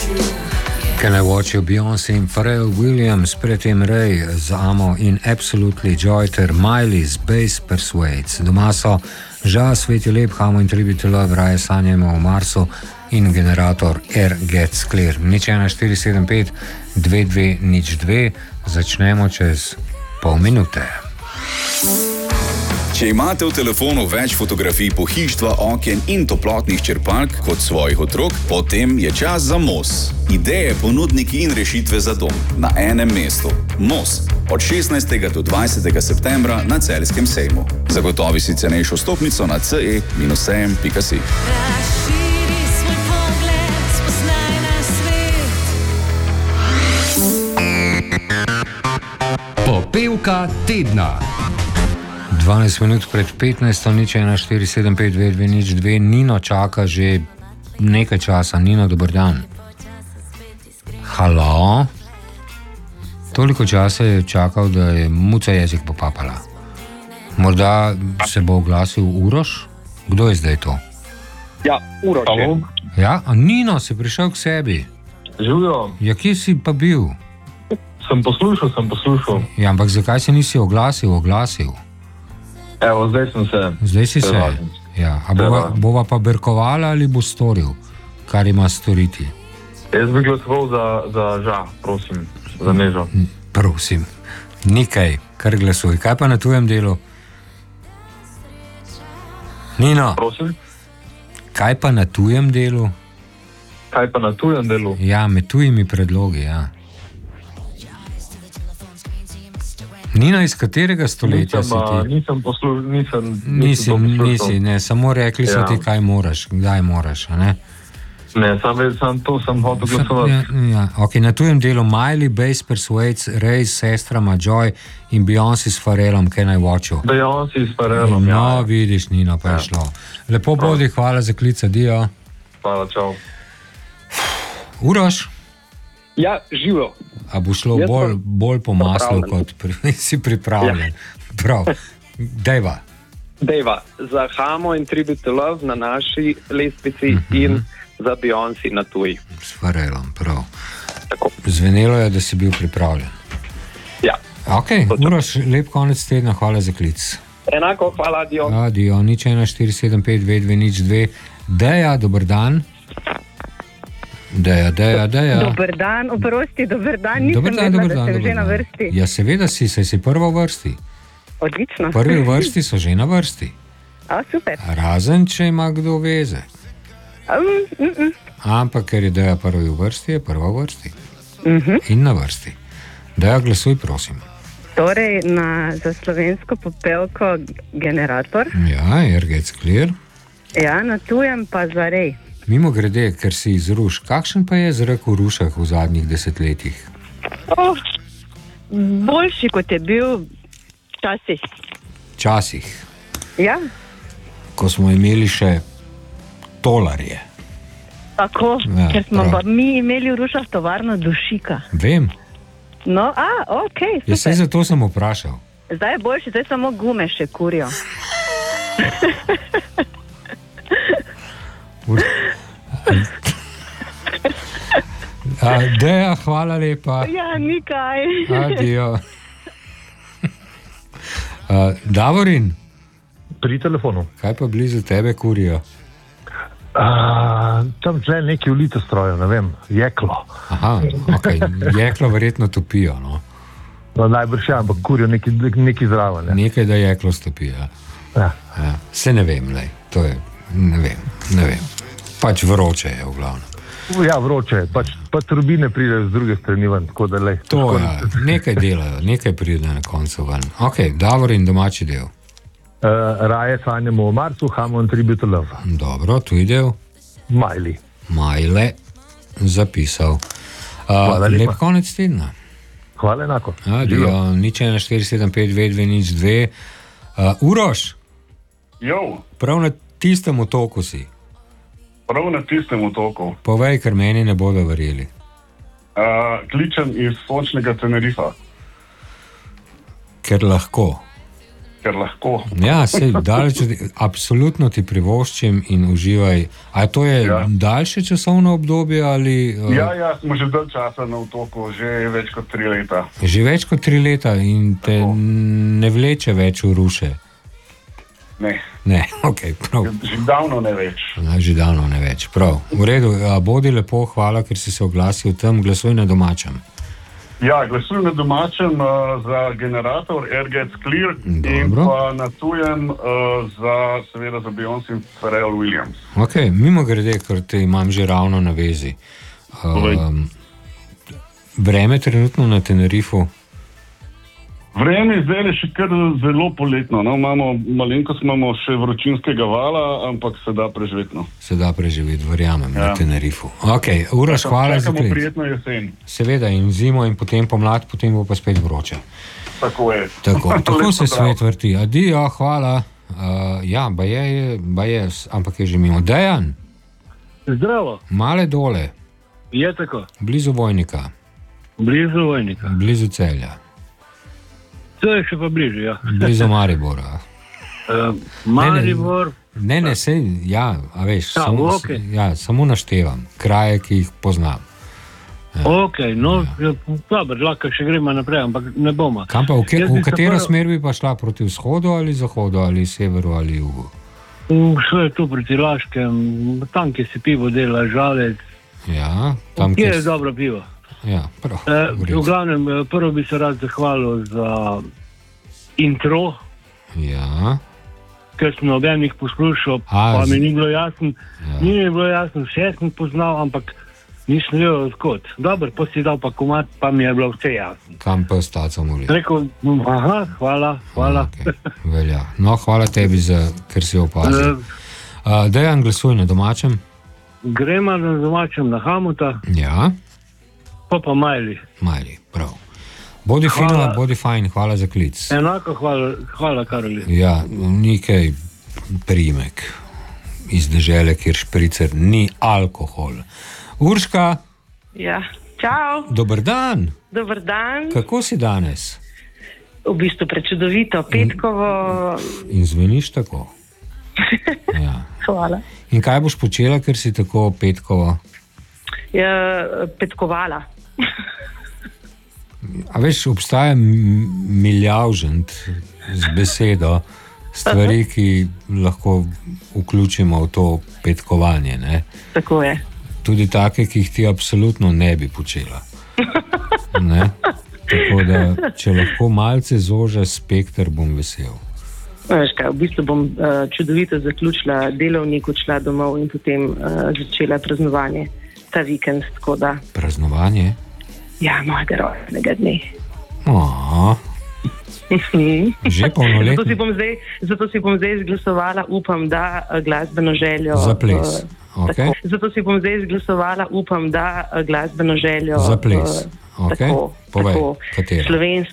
Can I Watch You, Beyoncé in Pharrell Williams, predtem Ray z Amo in Absolutely Joy ter Miley z Bass Persuades. Doma so Žal, Svet je lep, Hamo in Tribute to Love, Raje sanjamo o Marsu in Generator Air Gets Clear. 01475 2202, začnemo čez pol minute. Če imate v telefonu več fotografij pohištva, oken in toplotnih črpalk kot svojih otrok, potem je čas za MOS. Ideje, ponudniki in rešitve za dom na enem mestu. MOS. Od 16. do 20. septembra na Celjskem sejmu. Zagotovi si cenejšo stopnico na ce-sejem.si. Popevka tedna. 12 minut pred 15, 014752202, Nino čaka že nekaj časa. Nino, dober dan. Halo? Toliko časa je čakal, da je muca jezik popapala. Morda se bo oglasil Uroš? Kdo je zdaj to? Ja, Uroš je. Ja, a Nino, si prišel k sebi? Živijo. Ja, kje si pa bil? Sem poslušal. Ja, ampak zakaj se nisi oglasil? Evo, zdaj sem se. Zdaj si se. Ja, a bova pa berkovala ali bo storil, kar ima storiti? Jaz bi glasoval za Ža, prosim, za Nežo. Prosim, nikaj, kar glasuj. Kaj pa na tujem delu? Nino, Prosim? kaj pa na tujem delu? Kaj pa na tujem delu? Ja, med tujimi predlogi, ja. Nino, iz katerega stoletja si ti? Nisem poslušal, Nisi, ne, samo rekli so ti, kaj moraš, kdaj moraš, a ne? Ne, sam hotel glasovati. Ja, ok, na tujem delu Miley, Bass Persuades, Ray s sestrama Joy in Beyoncé s Pharrellom, Can I Watch You? Beyoncé s Pharrellom, ja. No, vidiš, Nino, pa je šlo. Lepo bodi, hvala za klic, adijo. Hvala, čau. Uroš? Ja, živo. A bo šlo bolj po maslu, kot si pripravljen? Ja. Prav. Dejva, za Hamo in Tribute to Love na naši lestvici in za Beyoncé na tuji. S Pharrellom, prav. Tako. Zvenelo je, da si bil pripravljen. Ja. Ok, Uroš, lep konec tedna, hvala za klic. Enako, hvala, adijo. Adijo, 014752202. Deja, dober dan. Deja. Dober dan, oprosti, dober dan. Nisem vedela, da ste že na vrsti. Ja, seveda si, saj si prva v vrsti. Odlično. Prvi v vrsti so že na vrsti. A, super. Razen, če ima kdo veze. Ampak, ker je Deja prvi v vrsti, je prva v vrsti. In na vrsti. Deja, glasuj, prosim. Torej, za slovensko popevko Generator. Ja, Air Gets Clear. Ja, na tujem pa za Rej. Mimo grede, ker si iz Ruš, kakšen pa je zrak v Rušah v zadnjih desetletjih? Boljši, kot je bil Časih. Ja. Ko smo imeli še tolarje. Tako, ja, ker smo pa mi imeli v Rušah tovarno dušika. Vem. No, ok, super. Ja, se zato sem vprašal. Zdaj je boljši, zdaj samo gume še kurijo. Deja, hvala lepa. Ja, nikaj. Adijo. Davorin? Pri telefonu. Kaj pa blizu tebe kurijo? Tam tle neki v litostroju, ne vem, jeklo. Aha, ok, jeklo verjetno topijo, no. No, najbrž ja, ampak kurijo neki zraven. Ja. Nekaj, da jeklo stopijo. Ja. Se ne vem, lej, to je, ne vem. Pač vroče je v glavnem. Ja, vroče je, pač turbine pridejo z druge strani ven, tako da lej. To je, nekaj delajo, nekaj pride na koncu ven. Ok, Davorin, domači del. Raje sanjamo o Marsu, Hamo in Tribute to Love. Dobro, tu je del. Miley. Zapisal. Lep konec tedna. Hvala enako. Adijo, 014752202. Uroš? Jo. Prav na tistem otoku si. Prav na tistem otoku. Povej, ker meni ne bodo verjeli. Kličem iz sončnega Tenerifa. Ker lahko. ker lahko. Ja, sej, absolutno ti privoščim in uživaj. A to je daljše časovno obdobje ali? Ja, smo že dalj časa na otoku, že več kot 3 leta. Že več kot 3 leta in te ne vleče več v ruše? Ne, ok, prav. Že davno ne več. Že davno ne več, prav. V redu, bodi lepo, hvala, ker si se oglasil tam, glasuj na domačem. Ja, glasuj na domačem za generator AirGets Clear. Dobro. In pa na tujem seveda za Beyoncé in Pharrell Williams. Ok, mimo grede, ker te imam že ravno na vezi. Vreme trenutno na Tenerifu? Vreme zdaj je še kar zelo poletno. No? Malenkost imamo še vročinskega vala, ampak se da preživeti. No? Se da preživeti, verjamem, na Tenerifu. Ok, Uroš, hvala za klic. Prijetno jesen. Seveda, in zimo in potem pomlad, potem bo pa spet vroče. Tako je. Tako se svet vrti. Adijo, hvala. Ja, baje, ampak je že mimo. Dejan? Zdravo. Male dole. Je tako. Blizu Vojnika. Blizu Celja. To je še pa bliže, ja. Blizu Maribora. Maribor. Ne, sej, ja, a veš, samo naštevam kraje, ki jih poznam. Ok, no, dobro, lahko še gremo naprej, ampak ne bomo. Kam pa, v katero smer bi pa šla, proti vzhodu ali zahodu ali severu ali jugu? Šlo je tu proti Laškem, tam, kjer si pivo dela, Žalec. Ja, tam, kjer je dobro pivo. Ja, prav. V glavnem, prvo bi se rad zahvalil za intro. Ja. Ker sem nobenih poslušal, pa mi ni bilo jasno. Ja. Ni mi bilo jasno, vse sem poznal, ampak nisem vedel odkot. Dobro, pa si dal pa komad, pa mi je bilo vse jasno. Kam pa staca moli? Rekel, hvala. Okay. Velja. No, hvala tebi, ker si opazil. Dejan, glasuj na domačem. Gremo na domačem na Hamuta. Ja. Pa Majli, prav. Bodi fino, bodi fajn, hvala za klic. Enako hvala Karoli. Ja, nekaj primek iz dežele, kjer špricer ni alkohol. Urška? Ja, čau. Dober dan. Dober dan. Kako si danes? V bistvu prečudovito, petkovo. In zveniš tako. Ja. Hvala. In kaj boš počela, ker si tako petkovo? Petkovala. A veš, obstaja milijavžent z besedo stvari, ki lahko vključimo v to petkovanje, ne? Tako je. Tudi take, ki jih ti absolutno ne bi počela. Ne? Tako da, če lahko malce zoža spekter, bom vesel. Veš kaj, v bistvu bom čudovito zaključila delovnik, odšla domov in potem začela praznovanje ta vikend, tako da. Praznovanje? Ja, mojega rojstnega dne. Že polnoletni? Zato si bom zdaj izglasovala, upam, da glasbeno željo. Za ples. Okay. Zato si bom zdaj izglasovala, upam, da glasbeno željo. Za ples. Okay. Povej, katera?